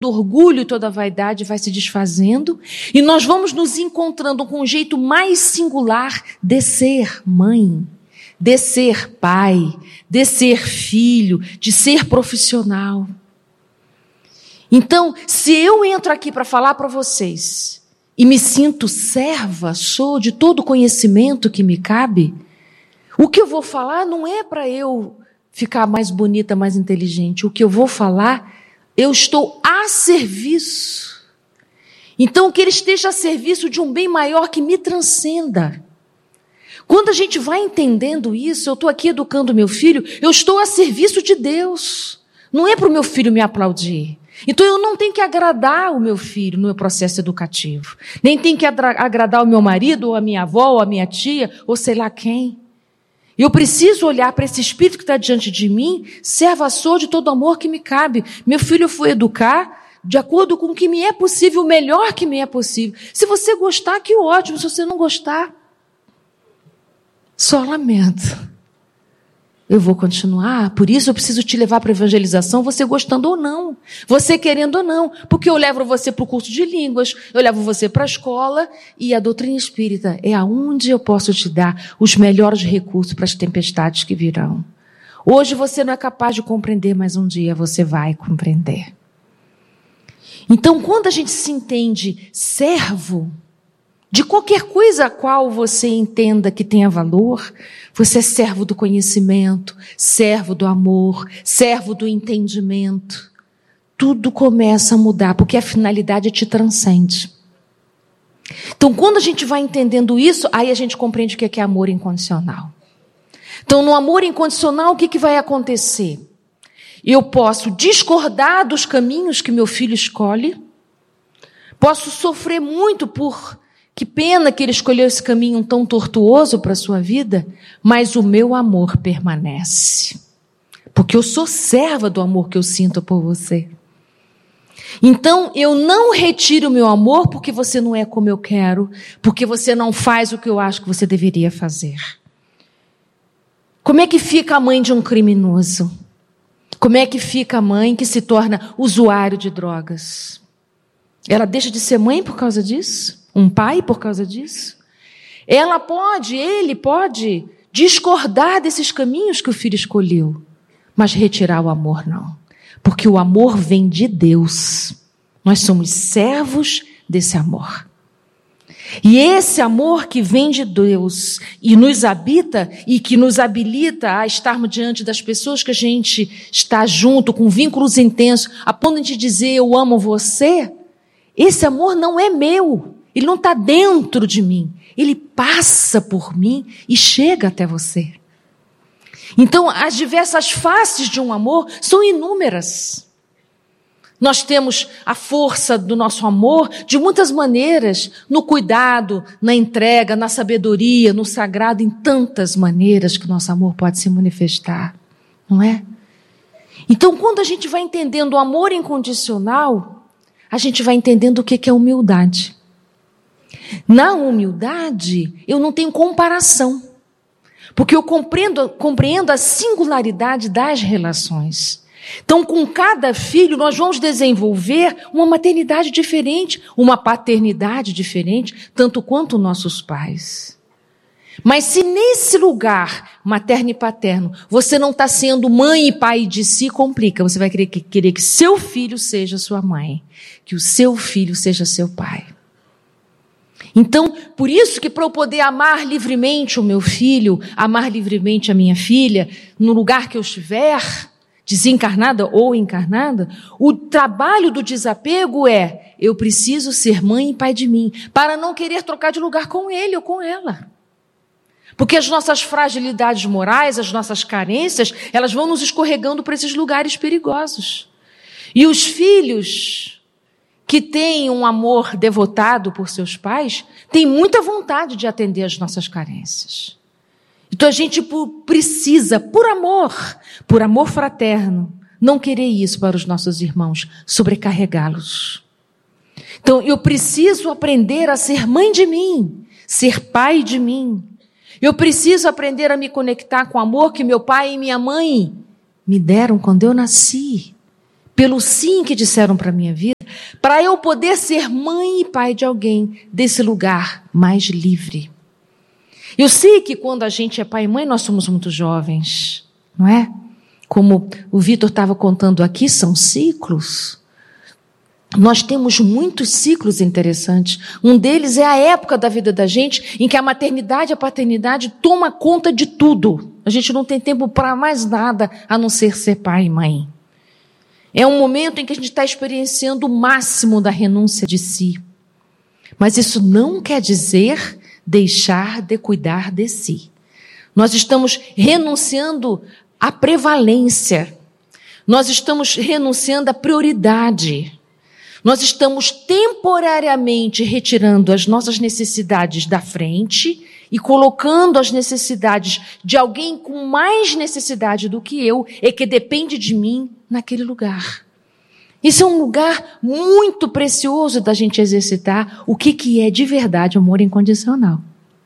orgulho e toda a vaidade vai se desfazendo e nós vamos nos encontrando com um jeito mais singular de ser mãe, de ser pai, de ser filho, de ser profissional. Então, se eu entro aqui para falar para vocês e me sinto serva, sou de todo o conhecimento que me cabe, o que eu vou falar não é para eu ficar mais bonita, mais inteligente. O que eu vou falar, eu estou a serviço. Então, que ele esteja a serviço de um bem maior que me transcenda. Quando a gente vai entendendo isso, eu estou aqui educando meu filho, eu estou a serviço de Deus. Não é para o meu filho me aplaudir. Então, eu não tenho que agradar o meu filho no meu processo educativo. Nem tenho que agradar o meu marido, ou a minha avó, ou a minha tia, ou sei lá quem. Eu preciso olhar para esse espírito que está diante de mim, serva sou de todo amor que me cabe. Meu filho eu fui educar de acordo com o que me é possível, o melhor que me é possível. Se você gostar, que ótimo. Se você não gostar, só lamento. Eu vou continuar, por isso eu preciso te levar para a evangelização, você gostando ou não, você querendo ou não, porque eu levo você para o curso de línguas, eu levo você para a escola, e a doutrina espírita é aonde eu posso te dar os melhores recursos para as tempestades que virão. Hoje você não é capaz de compreender, mas um dia você vai compreender. Então, quando a gente se entende servo de qualquer coisa a qual você entenda que tenha valor, você é servo do conhecimento, servo do amor, servo do entendimento. Tudo começa a mudar, porque a finalidade te transcende. Então, quando a gente vai entendendo isso, aí a gente compreende o que é amor incondicional. Então, no amor incondicional, o que vai acontecer? Eu posso discordar dos caminhos que meu filho escolhe, posso sofrer muito por que pena que ele escolheu esse caminho tão tortuoso para a sua vida, mas o meu amor permanece. Porque eu sou serva do amor que eu sinto por você. Então, eu não retiro o meu amor porque você não é como eu quero, porque você não faz o que eu acho que você deveria fazer. Como é que fica a mãe de um criminoso? Como é que fica a mãe que se torna usuário de drogas? Ela deixa de ser mãe por causa disso? Um pai por causa disso? Ele pode discordar desses caminhos que o filho escolheu, mas retirar o amor não. Porque o amor vem de Deus. Nós somos servos desse amor. E esse amor que vem de Deus e nos habita e que nos habilita a estarmos diante das pessoas que a gente está junto, com vínculos intensos, a ponto de dizer eu amo você, esse amor não é meu. Ele não está dentro de mim. Ele passa por mim e chega até você. Então, as diversas faces de um amor são inúmeras. Nós temos a força do nosso amor de muitas maneiras, no cuidado, na entrega, na sabedoria, no sagrado, em tantas maneiras que nosso amor pode se manifestar, não é? Então, quando a gente vai entendendo o amor incondicional, a gente vai entendendo o que é humildade. Na humildade, eu não tenho comparação, porque eu compreendo a singularidade das relações. Então, com cada filho, nós vamos desenvolver uma maternidade diferente, uma paternidade diferente, tanto quanto nossos pais. Mas se nesse lugar, materno e paterno, você não está sendo mãe e pai de si, complica. Você vai querer que seu filho seja sua mãe, que o seu filho seja seu pai. Então, por isso que para eu poder amar livremente o meu filho, amar livremente a minha filha, no lugar que eu estiver, desencarnada ou encarnada, o trabalho do desapego é, eu preciso ser mãe e pai de mim, para não querer trocar de lugar com ele ou com ela. Porque as nossas fragilidades morais, as nossas carências, elas vão nos escorregando para esses lugares perigosos. E os filhos que têm um amor devotado por seus pais, têm muita vontade de atender às nossas carências. Então a gente precisa, por amor fraterno, não querer isso para os nossos irmãos, sobrecarregá-los. Então eu preciso aprender a ser mãe de mim, ser pai de mim. Eu preciso aprender a me conectar com o amor que meu pai e minha mãe me deram quando eu nasci. Pelo sim que disseram para a minha vida, para eu poder ser mãe e pai de alguém desse lugar mais livre. Eu sei que quando a gente é pai e mãe, nós somos muito jovens, não é? Como o Vitor estava contando aqui, são ciclos. Nós temos muitos ciclos interessantes. Um deles é a época da vida da gente em que a maternidade e a paternidade toma conta de tudo. A gente não tem tempo para mais nada a não ser pai e mãe. É um momento em que a gente está experienciando o máximo da renúncia de si. Mas isso não quer dizer deixar de cuidar de si. Nós estamos renunciando à prevalência. Nós estamos renunciando à prioridade. Nós estamos temporariamente retirando as nossas necessidades da frente e colocando as necessidades de alguém com mais necessidade do que eu e que depende de mim naquele lugar. Isso é um lugar muito precioso da gente exercitar o que é de verdade amor incondicional.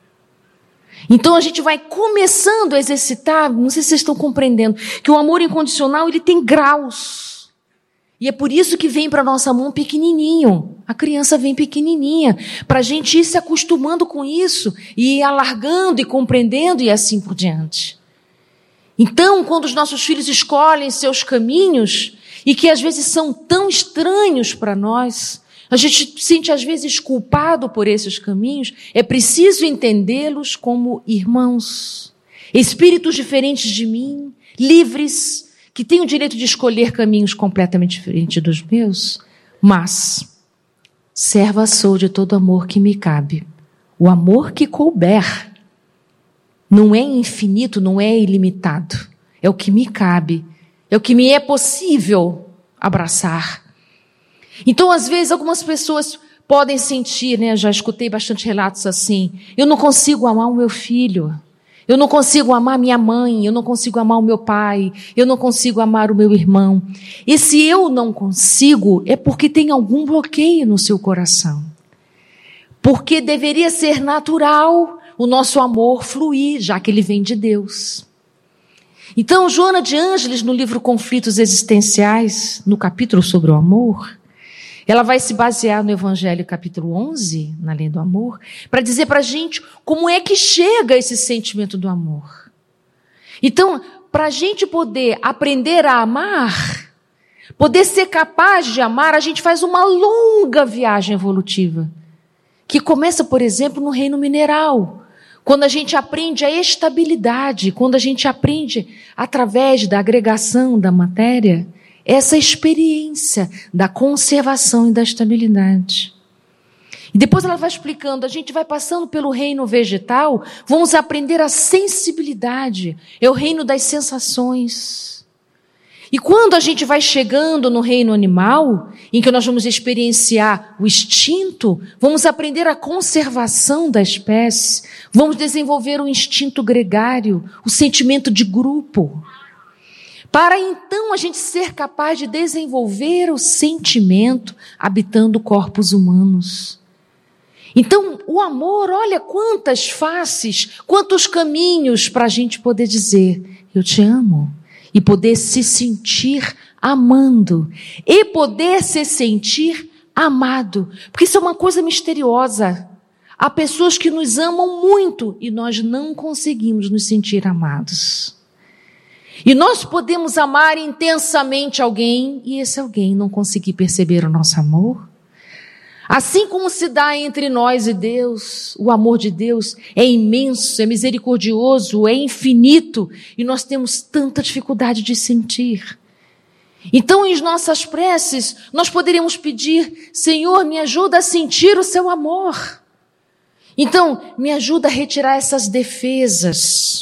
Então a gente vai começando a exercitar, não sei se vocês estão compreendendo, que o amor incondicional ele tem graus. E é por isso que vem para a nossa mão pequenininho. A criança vem pequenininha, para a gente ir se acostumando com isso, e ir alargando e compreendendo e assim por diante. Então, quando os nossos filhos escolhem seus caminhos, e que às vezes são tão estranhos para nós, a gente se sente às vezes culpado por esses caminhos, é preciso entendê-los como irmãos, espíritos diferentes de mim, livres, que têm o direito de escolher caminhos completamente diferentes dos meus, mas serva sou de todo amor que me cabe, o amor que couber, não é infinito, não é ilimitado, é o que me cabe, é o que me é possível abraçar. Então, às vezes, algumas pessoas podem sentir, né? Já escutei bastante relatos assim, eu não consigo amar o meu filho, eu não consigo amar minha mãe, eu não consigo amar o meu pai, eu não consigo amar o meu irmão. E se eu não consigo, é porque tem algum bloqueio no seu coração. Porque deveria ser natural o nosso amor fluir, já que ele vem de Deus. Então, Joana de Ângeles, no livro Conflitos Existenciais, no capítulo sobre o amor, ela vai se basear no Evangelho capítulo 11, na lei do amor, para dizer para a gente como é que chega esse sentimento do amor. Então, para a gente poder aprender a amar, poder ser capaz de amar, a gente faz uma longa viagem evolutiva, que começa, por exemplo, no reino mineral, quando a gente aprende a estabilidade, quando a gente aprende, através da agregação da matéria, essa experiência da conservação e da estabilidade. E depois ela vai explicando, a gente vai passando pelo reino vegetal, vamos aprender a sensibilidade, é o reino das sensações. E quando a gente vai chegando no reino animal, em que nós vamos experienciar o instinto, vamos aprender a conservação da espécie, vamos desenvolver o instinto gregário, o sentimento de grupo, para então a gente ser capaz de desenvolver o sentimento habitando corpos humanos. Então, o amor, olha quantas faces, quantos caminhos para a gente poder dizer, eu te amo. E poder se sentir amando. E poder se sentir amado. Porque isso é uma coisa misteriosa. Há pessoas que nos amam muito e nós não conseguimos nos sentir amados. E nós podemos amar intensamente alguém e esse alguém não conseguir perceber o nosso amor. Assim como se dá entre nós e Deus, o amor de Deus é imenso, é misericordioso, é infinito, e nós temos tanta dificuldade de sentir. Então, em nossas preces, nós poderíamos pedir, Senhor, me ajuda a sentir o seu amor. Então, me ajuda a retirar essas defesas.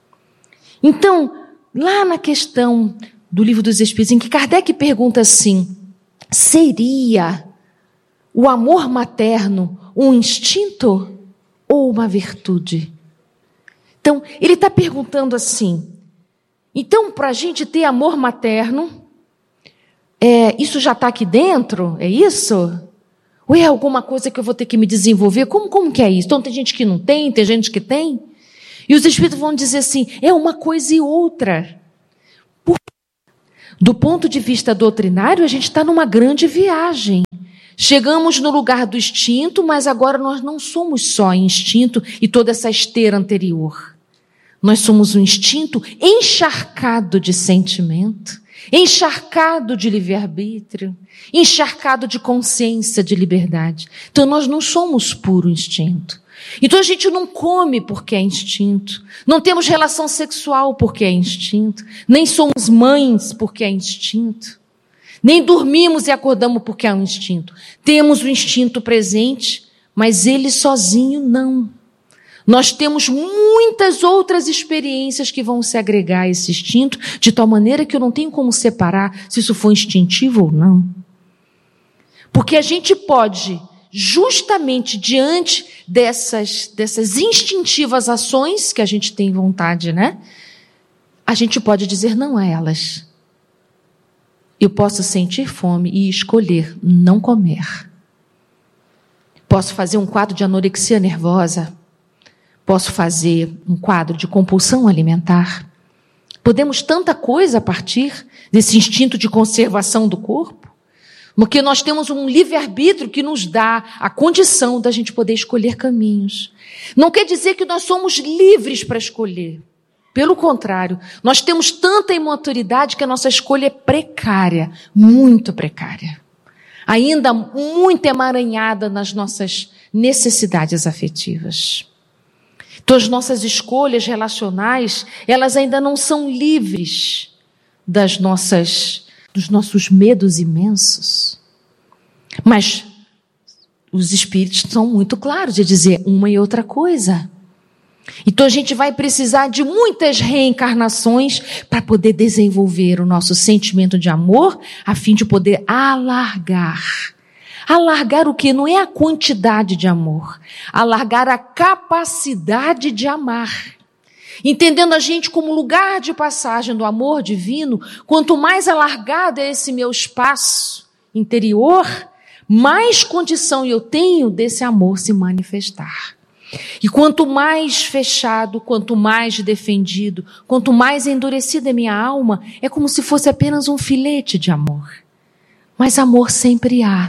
Então, lá na questão do Livro dos Espíritos, em que Kardec pergunta assim, seria o amor materno um instinto ou uma virtude? Então, ele está perguntando assim, então, para a gente ter amor materno, isso já está aqui dentro? É isso? Ou é alguma coisa que eu vou ter que me desenvolver? Como que é isso? Então, tem gente que não tem, tem gente que tem? E os Espíritos vão dizer assim, é uma coisa e outra. Do ponto de vista doutrinário, a gente está numa grande viagem. Chegamos no lugar do instinto, mas agora nós não somos só instinto e toda essa esteira anterior. Nós somos um instinto encharcado de sentimento, encharcado de livre-arbítrio, encharcado de consciência, de liberdade. Então nós não somos puro instinto. Então a gente não come porque é instinto, não temos relação sexual porque é instinto, nem somos mães porque é instinto, nem dormimos e acordamos porque é um instinto. Temos o instinto presente, mas ele sozinho não. Nós temos muitas outras experiências que vão se agregar a esse instinto, de tal maneira que eu não tenho como separar se isso for instintivo ou não. Porque a gente pode, justamente diante dessas instintivas ações que a gente tem vontade, né? A gente pode dizer não a elas. Eu posso sentir fome e escolher não comer. Posso fazer um quadro de anorexia nervosa. Posso fazer um quadro de compulsão alimentar. Podemos tanta coisa a partir desse instinto de conservação do corpo, porque nós temos um livre-arbítrio que nos dá a condição da gente poder escolher caminhos. Não quer dizer que nós somos livres para escolher. Pelo contrário, nós temos tanta imaturidade que a nossa escolha é precária, muito precária. Ainda muito emaranhada nas nossas necessidades afetivas. Então, as nossas escolhas relacionais, elas ainda não são livres dos nossos medos imensos. Mas os espíritos são muito claros de dizer uma e outra coisa. Então, a gente vai precisar de muitas reencarnações para poder desenvolver o nosso sentimento de amor, a fim de poder alargar. Alargar o quê? Não é a quantidade de amor. Alargar a capacidade de amar. Entendendo a gente como lugar de passagem do amor divino, quanto mais alargado é esse meu espaço interior, mais condição eu tenho desse amor se manifestar. E quanto mais fechado, quanto mais defendido, quanto mais endurecida é minha alma, é como se fosse apenas um filete de amor. Mas amor sempre há.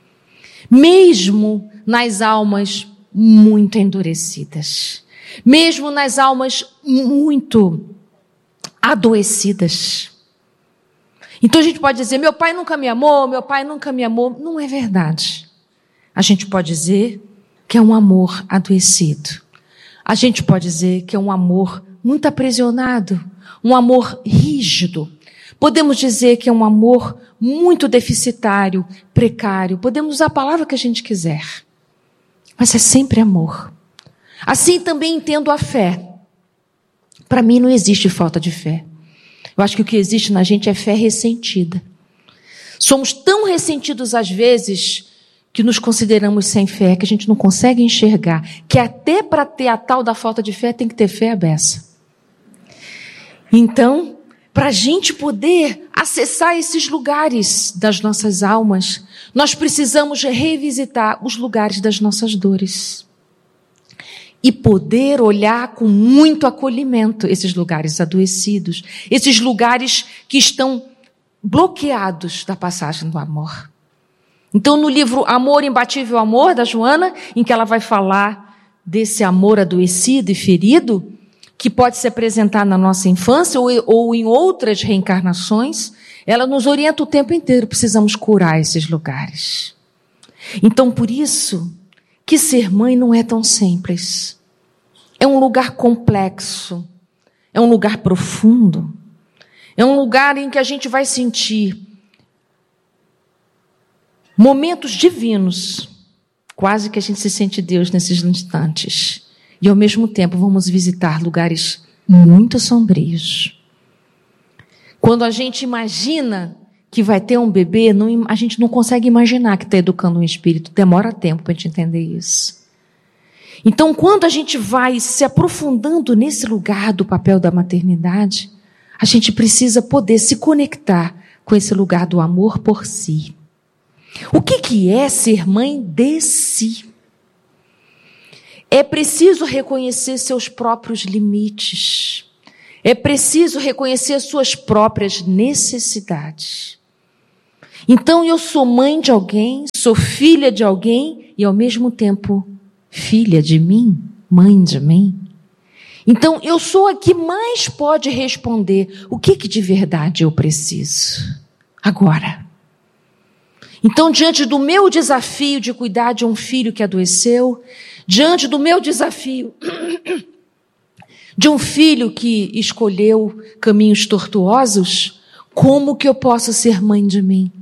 Mesmo nas almas muito endurecidas. Mesmo nas almas muito adoecidas. Então a gente pode dizer, meu pai nunca me amou, meu pai nunca me amou. Não é verdade. A gente pode dizer que é um amor adoecido. A gente pode dizer que é um amor muito aprisionado, um amor rígido. Podemos dizer que é um amor muito deficitário, precário. Podemos usar a palavra que a gente quiser. Mas é sempre amor. Assim também entendo a fé. Para mim não existe falta de fé. Eu acho que o que existe na gente é fé ressentida. Somos tão ressentidos às vezes que nos consideramos sem fé, que a gente não consegue enxergar, que até para ter a tal da falta de fé tem que ter fé à beça. Então, para a gente poder acessar esses lugares das nossas almas, nós precisamos revisitar os lugares das nossas dores. E poder olhar com muito acolhimento esses lugares adoecidos, esses lugares que estão bloqueados da passagem do amor. Então, no livro Amor, Imbatível Amor, da Joana, em que ela vai falar desse amor adoecido e ferido, que pode se apresentar na nossa infância ou em outras reencarnações, ela nos orienta o tempo inteiro, precisamos curar esses lugares. Então, por isso, que ser mãe não é tão simples. É um lugar complexo, é um lugar profundo, é um lugar em que a gente vai sentir momentos divinos, quase que a gente se sente Deus nesses instantes. E ao mesmo tempo vamos visitar lugares muito sombrios. Quando a gente imagina que vai ter um bebê, a gente não consegue imaginar que está educando um espírito. Demora tempo para a gente entender isso. Então, quando a gente vai se aprofundando nesse lugar do papel da maternidade, a gente precisa poder se conectar com esse lugar do amor por si. O que é ser mãe de si? É preciso reconhecer seus próprios limites. É preciso reconhecer suas próprias necessidades. Então eu sou mãe de alguém, sou filha de alguém e ao mesmo tempo filha de mim, mãe de mim. Então eu sou a que mais pode responder o que de verdade eu preciso agora. Então, diante do meu desafio de cuidar de um filho que adoeceu, diante do meu desafio de um filho que escolheu caminhos tortuosos, como que eu posso ser mãe de mim?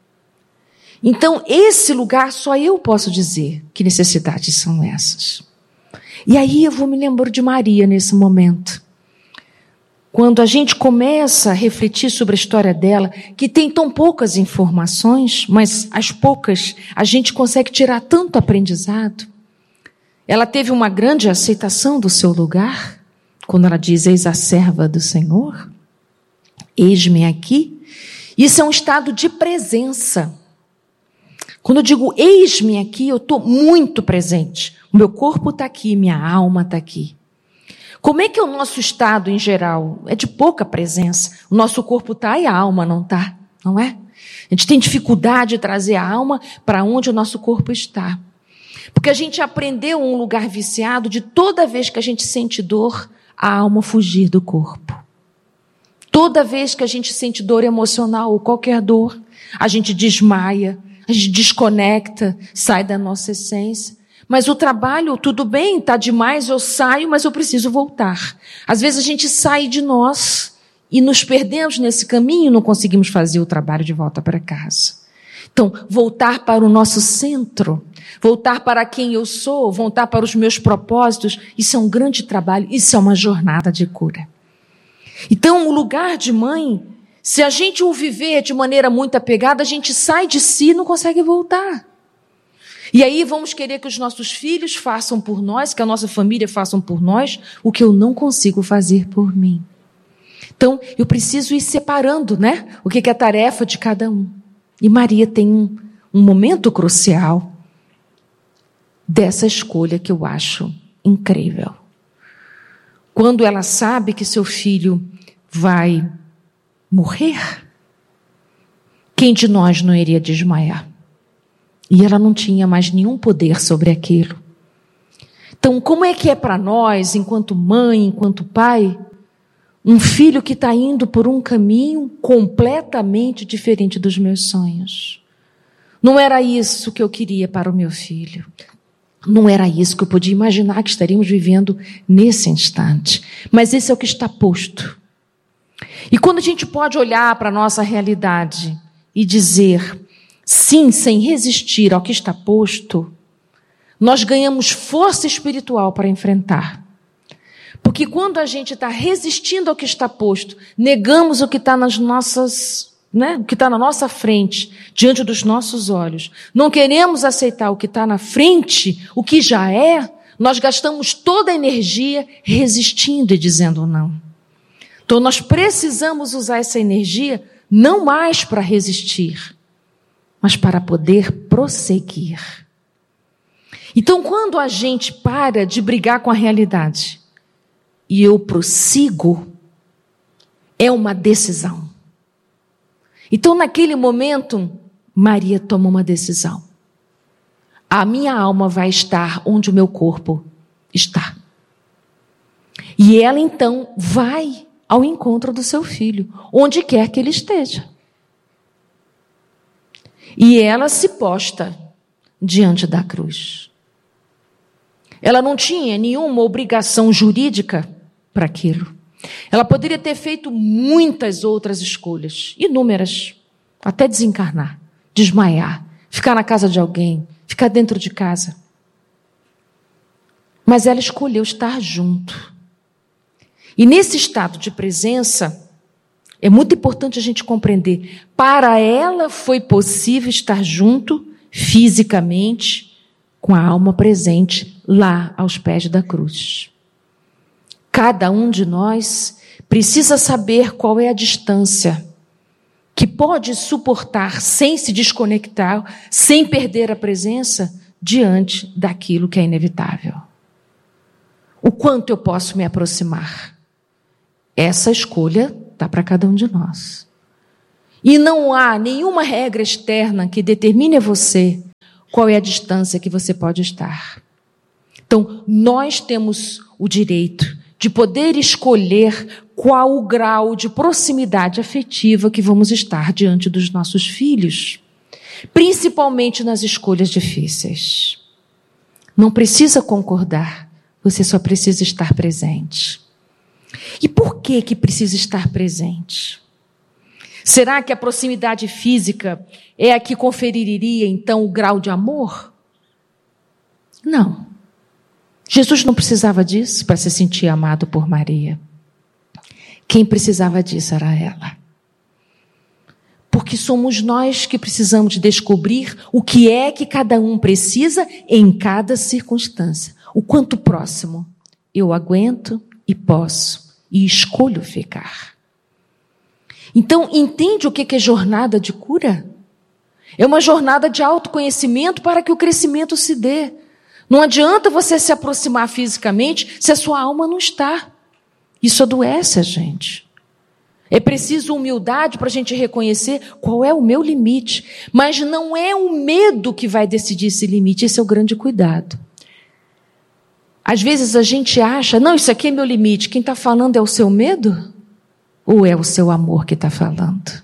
Então, esse lugar só eu posso dizer que necessidades são essas. E aí eu vou me lembrar de Maria nesse momento. Quando a gente começa a refletir sobre a história dela, que tem tão poucas informações, mas as poucas a gente consegue tirar tanto aprendizado. Ela teve uma grande aceitação do seu lugar, quando ela diz, eis a serva do Senhor, eis-me aqui. Isso é um estado de presença. Quando eu digo eis-me aqui, eu estou muito presente. O meu corpo está aqui, minha alma está aqui. Como é que é o nosso estado em geral? É de pouca presença. O nosso corpo está e a alma não está, não é? A gente tem dificuldade de trazer a alma para onde o nosso corpo está. Porque a gente aprendeu um lugar viciado de toda vez que a gente sente dor, a alma fugir do corpo. Toda vez que a gente sente dor emocional ou qualquer dor, a gente desmaia, a gente desconecta, sai da nossa essência. Mas o trabalho, tudo bem, está demais, eu saio, mas eu preciso voltar. Às vezes a gente sai de nós e nos perdemos nesse caminho e não conseguimos fazer o trabalho de volta para casa. Então, voltar para o nosso centro, voltar para quem eu sou, voltar para os meus propósitos, isso é um grande trabalho, isso é uma jornada de cura. Então, o lugar de mãe, se a gente o viver de maneira muito apegada, a gente sai de si e não consegue voltar. E aí vamos querer que os nossos filhos façam por nós, que a nossa família façam por nós, o que eu não consigo fazer por mim. Então, eu preciso ir separando, né? O que é a tarefa de cada um. E Maria tem um momento crucial dessa escolha que eu acho incrível. Quando ela sabe que seu filho vai morrer, quem de nós não iria desmaiar? E ela não tinha mais nenhum poder sobre aquilo. Então, como é que é para nós, enquanto mãe, enquanto pai, um filho que está indo por um caminho completamente diferente dos meus sonhos? Não era isso que eu queria para o meu filho. Não era isso que eu podia imaginar que estaríamos vivendo nesse instante. Mas esse é o que está posto. E quando a gente pode olhar para a nossa realidade e dizer sim, sem resistir ao que está posto, nós ganhamos força espiritual para enfrentar. Porque quando a gente está resistindo ao que está posto, negamos o que está nas nossas, né, o que está na nossa frente, diante dos nossos olhos, não queremos aceitar o que está na frente, o que já é, nós gastamos toda a energia resistindo e dizendo não. Então nós precisamos usar essa energia não mais para resistir, mas para poder prosseguir. Então, quando a gente para de brigar com a realidade e eu prossigo, é uma decisão. Então, naquele momento, Maria toma uma decisão. A minha alma vai estar onde o meu corpo está. E ela, então, vai ao encontro do seu filho, onde quer que ele esteja. E ela se posta diante da cruz. Ela não tinha nenhuma obrigação jurídica para aquilo. Ela poderia ter feito muitas outras escolhas, inúmeras, até desencarnar, desmaiar, ficar na casa de alguém, ficar dentro de casa. Mas ela escolheu estar junto. E nesse estado de presença, é muito importante a gente compreender, para ela foi possível estar junto, fisicamente, com a alma presente, lá aos pés da cruz. Cada um de nós precisa saber qual é a distância que pode suportar, sem se desconectar, sem perder a presença, diante daquilo que é inevitável. O quanto eu posso me aproximar? Essa escolha está para cada um de nós. E não há nenhuma regra externa que determine a você qual é a distância que você pode estar. Então, nós temos o direito de poder escolher qual o grau de proximidade afetiva que vamos estar diante dos nossos filhos, principalmente nas escolhas difíceis. Não precisa concordar, você só precisa estar presente. E por que precisa estar presente? Será que a proximidade física é a que conferiria, então, o grau de amor? Não. Jesus não precisava disso para se sentir amado por Maria. Quem precisava disso era ela. Porque somos nós que precisamos descobrir o que é que cada um precisa em cada circunstância. O quanto próximo eu aguento e posso e escolho ficar. Então, entende o que é jornada de cura? É uma jornada de autoconhecimento para que o crescimento se dê. Não adianta você se aproximar fisicamente se a sua alma não está. Isso adoece a gente. É preciso humildade para a gente reconhecer qual é o meu limite. Mas não é o medo que vai decidir esse limite, esse é o grande cuidado. Às vezes a gente acha, não, isso aqui é meu limite. Quem está falando é o seu medo? Ou é o seu amor que está falando?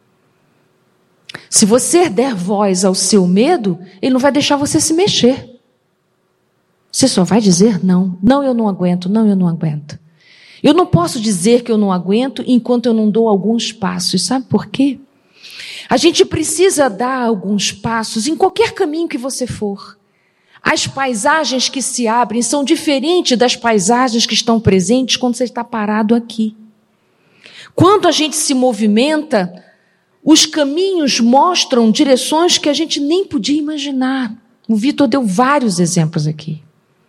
Se você der voz ao seu medo, ele não vai deixar você se mexer. Você só vai dizer não. Não, eu não aguento. Não, eu não aguento. Eu não posso dizer que eu não aguento enquanto eu não dou alguns passos. Sabe por quê? A gente precisa dar alguns passos em qualquer caminho que você for. As paisagens que se abrem são diferentes das paisagens que estão presentes quando você está parado aqui. Quando a gente se movimenta, os caminhos mostram direções que a gente nem podia imaginar. O Vitor deu vários exemplos aqui.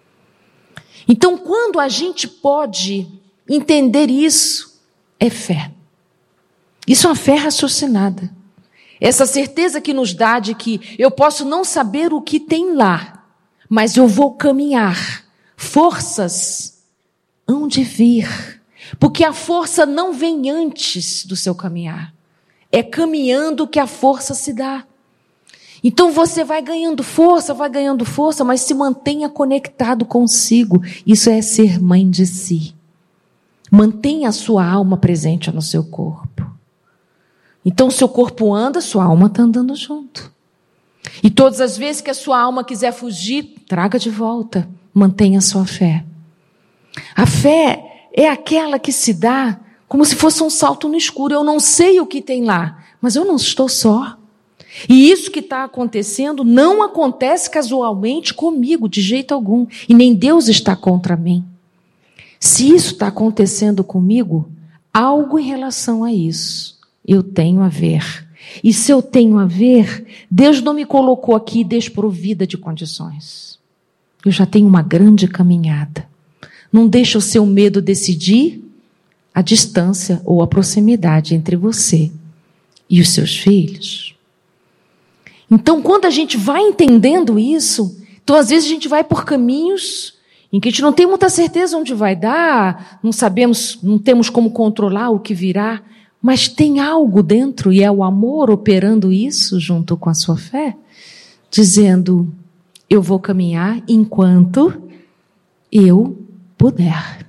Então, quando a gente pode entender isso, é fé. Isso é uma fé raciocinada. Essa certeza que nos dá de que eu posso não saber o que tem lá, mas eu vou caminhar. Forças hão de vir. Porque a força não vem antes do seu caminhar. É caminhando que a força se dá. Então você vai ganhando força, mas se mantenha conectado consigo. Isso é ser mãe de si. Mantenha a sua alma presente no seu corpo. Então seu corpo anda, sua alma está andando junto. E todas as vezes que a sua alma quiser fugir, traga de volta. Mantenha a sua fé. A fé é aquela que se dá como se fosse um salto no escuro. Eu não sei o que tem lá, mas eu não estou só. E isso que está acontecendo não acontece casualmente comigo, de jeito algum. E nem Deus está contra mim. Se isso está acontecendo comigo, algo em relação a isso eu tenho a ver. E se eu tenho a ver, Deus não me colocou aqui desprovida de condições. Eu já tenho uma grande caminhada. Não deixa o seu medo decidir a distância ou a proximidade entre você e os seus filhos. Então, quando a gente vai entendendo isso, então às vezes a gente vai por caminhos em que a gente não tem muita certeza onde vai dar, não sabemos, não temos como controlar o que virá, mas tem algo dentro, e é o amor operando isso junto com a sua fé, dizendo, eu vou caminhar enquanto eu puder.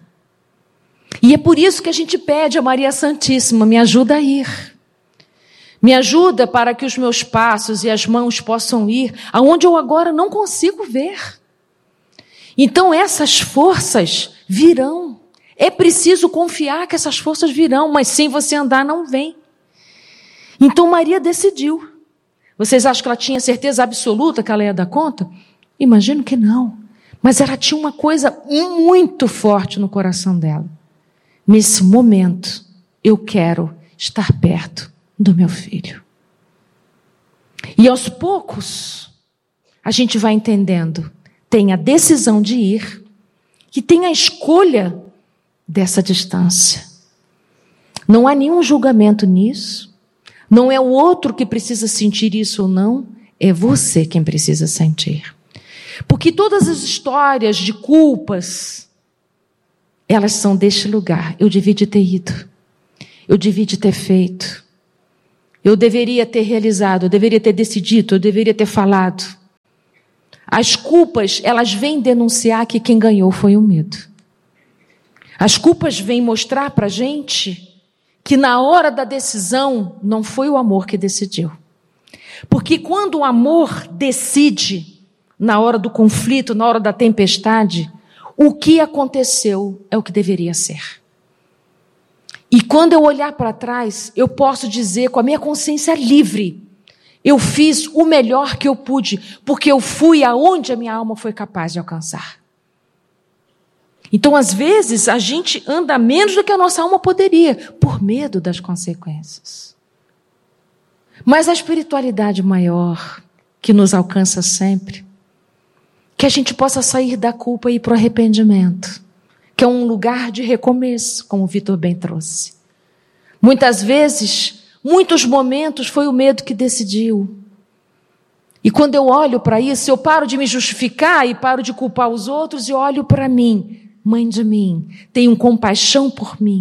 E é por isso que a gente pede a Maria Santíssima, me ajuda a ir. Me ajuda para que os meus passos e as mãos possam ir aonde eu agora não consigo ver. Então essas forças virão. É preciso confiar que essas forças virão, mas sem você andar não vem. Então Maria decidiu. Vocês acham que ela tinha certeza absoluta que ela ia dar conta? Imagino que não. Mas ela tinha uma coisa muito forte no coração dela. Nesse momento, eu quero estar perto do meu filho. E aos poucos, a gente vai entendendo. Tem a decisão de ir e tem a escolha dessa distância. Não há nenhum julgamento nisso. Não é o outro que precisa sentir isso ou não. É você quem precisa sentir. Porque todas as histórias de culpas, elas são deste lugar. Eu devia de ter ido. Eu devia de ter feito. Eu deveria ter realizado, eu deveria ter decidido, eu deveria ter falado. As culpas, elas vêm denunciar que quem ganhou foi o medo. As culpas vêm mostrar para a gente que na hora da decisão não foi o amor que decidiu. Porque quando o amor decide, na hora do conflito, na hora da tempestade, o que aconteceu é o que deveria ser. E quando eu olhar para trás, eu posso dizer com a minha consciência livre, eu fiz o melhor que eu pude, porque eu fui aonde a minha alma foi capaz de alcançar. Então, às vezes, a gente anda menos do que a nossa alma poderia, por medo das consequências. Mas a espiritualidade maior, que nos alcança sempre, que a gente possa sair da culpa e ir para o arrependimento, que é um lugar de recomeço, como o Vitor bem trouxe. Muitas vezes, muitos momentos, foi o medo que decidiu. E quando eu olho para isso, eu paro de me justificar e paro de culpar os outros e olho para mim. Mãe de mim, tenham compaixão por mim.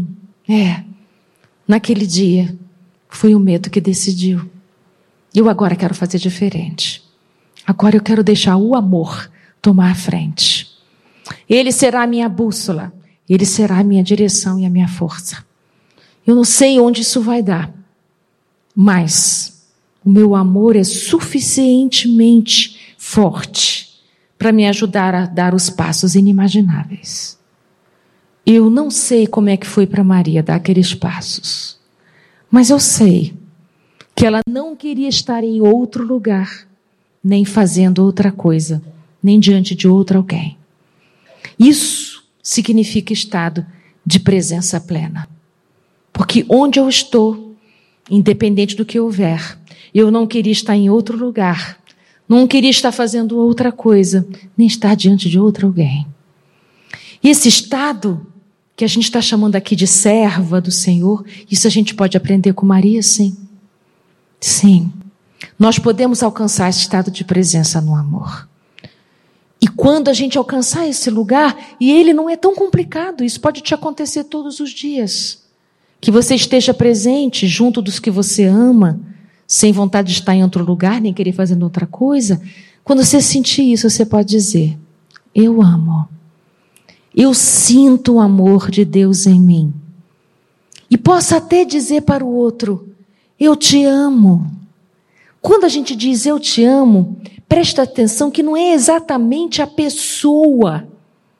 Naquele dia, foi o medo que decidiu. Eu agora quero fazer diferente. Agora eu quero deixar o amor tomar a frente. Ele será a minha bússola, ele será a minha direção e a minha força. Eu não sei onde isso vai dar, mas o meu amor é suficientemente forte para me ajudar a dar os passos inimagináveis. Eu não sei como é que foi para Maria dar aqueles passos, mas eu sei que ela não queria estar em outro lugar, nem fazendo outra coisa, nem diante de outro alguém. Isso significa estado de presença plena. Porque onde eu estou, independente do que houver, eu não queria estar em outro lugar, não queria estar fazendo outra coisa, nem estar diante de outro alguém. E esse estado que a gente está chamando aqui de serva do Senhor, isso a gente pode aprender com Maria, sim. Sim. Nós podemos alcançar esse estado de presença no amor. E quando a gente alcançar esse lugar, e ele não é tão complicado, isso pode te acontecer todos os dias, que você esteja presente junto dos que você ama, sem vontade de estar em outro lugar, nem querer fazer outra coisa. Quando você sentir isso, você pode dizer, eu amo. Eu sinto o amor de Deus em mim. E posso até dizer para o outro, eu te amo. Quando a gente diz eu te amo, presta atenção que não é exatamente a pessoa,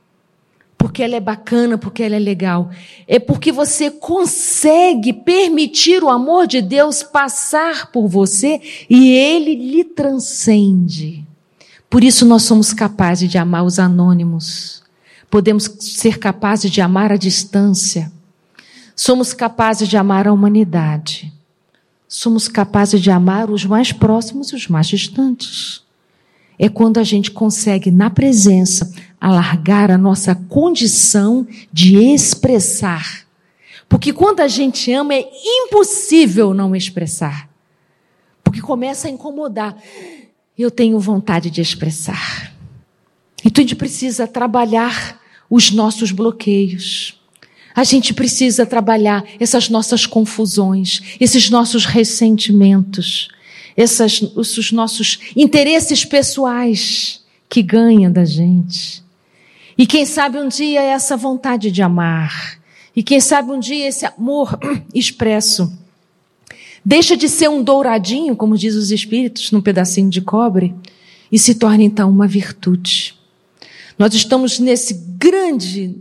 porque ela é bacana, porque ela é legal. É porque você consegue permitir o amor de Deus passar por você e ele lhe transcende. Por isso nós somos capazes de amar os anônimos. Podemos ser capazes de amar a distância. Somos capazes de amar a humanidade. Somos capazes de amar os mais próximos e os mais distantes. É quando a gente consegue, na presença, alargar a nossa condição de expressar. Porque quando a gente ama, é impossível não expressar. Porque começa a incomodar. Eu tenho vontade de expressar. Então a gente precisa trabalhar os nossos bloqueios. A gente precisa trabalhar essas nossas confusões, esses nossos ressentimentos, esses nossos interesses pessoais que ganham da gente. E quem sabe um dia essa vontade de amar, e quem sabe um dia esse amor expresso deixa de ser um douradinho, como diz os espíritos, num pedacinho de cobre, e se torna então uma virtude. Nós estamos nesse grande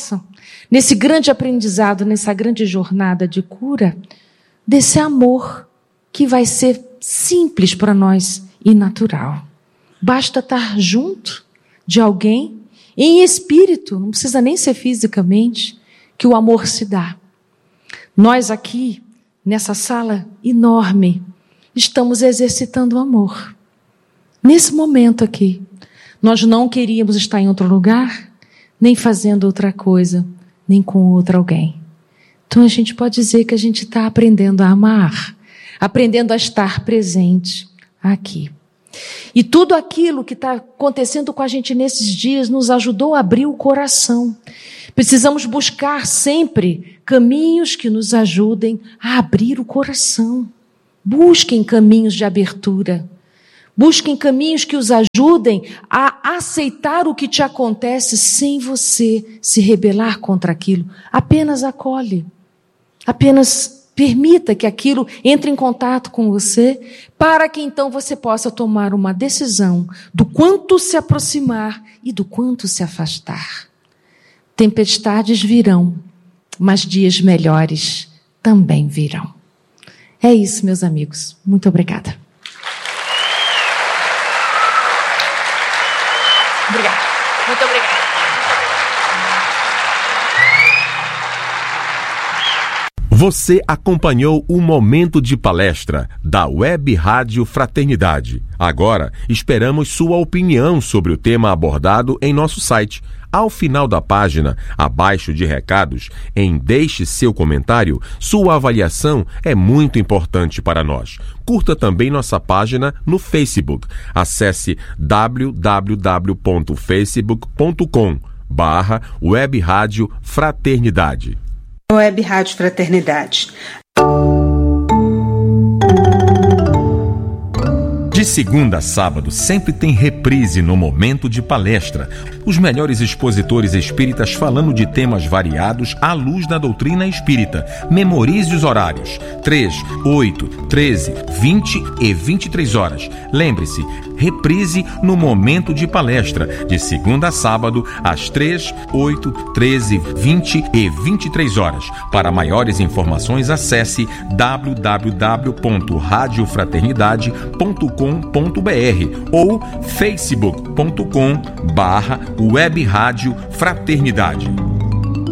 aprendizado, nessa grande jornada de cura, desse amor que vai ser simples para nós e natural. Basta estar junto de alguém, em espírito, não precisa nem ser fisicamente, que o amor se dá. Nós aqui, nessa sala enorme, estamos exercitando o amor. Nesse momento aqui, nós não queríamos estar em outro lugar, nem fazendo outra coisa, nem com outro alguém. Então a gente pode dizer que a gente está aprendendo a amar, aprendendo a estar presente aqui. E tudo aquilo que está acontecendo com a gente nesses dias nos ajudou a abrir o coração. Precisamos buscar sempre caminhos que nos ajudem a abrir o coração Busquem caminhos de abertura. Busquem caminhos que os ajudem a aceitar o que te acontece sem você se rebelar contra aquilo. Apenas acolhe. Apenas permita que aquilo entre em contato com você, para que então você possa tomar uma decisão do quanto se aproximar e do quanto se afastar. Tempestades virão, mas dias melhores também virão. É isso, meus amigos. Muito obrigada. Obrigada. Muito obrigada. Você acompanhou o Momento de Palestra da Web Rádio Fraternidade. Agora, esperamos sua opinião sobre o tema abordado em nosso site. Ao final da página, abaixo de recados, deixe seu comentário, sua avaliação é muito importante para nós. Curta também nossa página no Facebook. Acesse www.facebook.com/Web Rádio Fraternidade. Web Rádio Fraternidade. De segunda a sábado, sempre tem reprise no Momento de Palestra. Os melhores expositores espíritas falando de temas variados à luz da doutrina espírita. Memorize os horários: 3, 8, 13, 20 e 23 horas. Lembre-se, reprise no Momento de Palestra, de segunda a sábado, às 3, 8, 13, 20 e 23 horas. Para maiores informações, acesse www.radiofraternidade.com.br ou facebook.com/Web Rádio Fraternidade.